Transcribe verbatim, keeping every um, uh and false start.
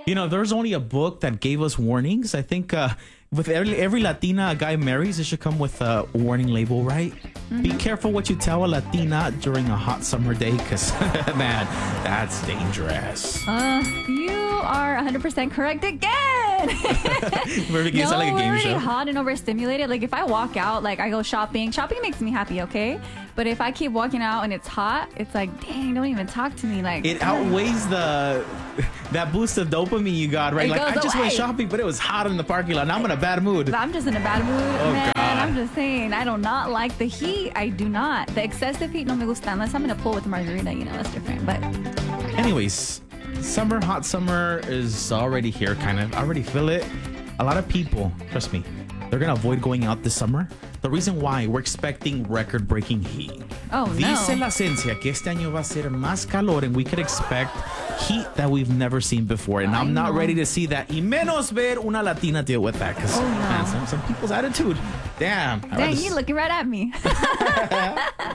You know, there's only a book that gave us warnings. I think uh, with every, every Latina a guy marries, it should come with a warning label, right? Mm-hmm. Be careful what you tell a Latina during a hot summer day, because, man, that's dangerous. Uh, you are one hundred percent correct again. We're no, like a game we're already show. hot and overstimulated. Like, if I walk out, like, I go shopping. Shopping makes me happy, okay? But if I keep walking out and it's hot, it's like, dang, don't even talk to me. Like, it outweighs the that boost of dopamine you got, right? It Like, I goes just away. went shopping, but it was hot in the parking lot. Now I'm in a bad mood. I'm just in a bad mood, Oh, man. God. I'm just saying, I do not like the heat. I do not. The excessive heat no me gusta. Unless I'm in a pool with a margarita, you know, that's different. But Anyways, summer, hot summer is already here, kind of. I already feel it. A lot of people, trust me, they're going to avoid going out this summer. The reason why, we're expecting record-breaking heat. Oh, no. Dice la ciencia que este año va a ser más calor, and we could expect heat that we've never seen before. And I I'm not know. ready to see that. Y menos ver una Latina deal with that. Because, Oh, no. man, some, some people's attitude, damn. I'd dang, rather you s- looking right at me.